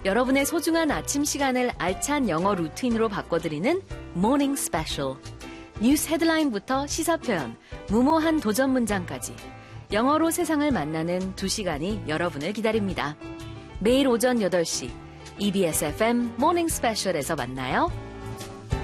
여러분의 소중한 아침 시간을 알찬 영어 루틴으로 바꿔드리는 Morning Special. 뉴스 헤드라인부터 시사 표현, 무모한 도전 문장까지 영어로 세상을 만나는 2시간이 여러분을 기다립니다. 매일 오전 8시 EBS FM Morning Special에서 만나요.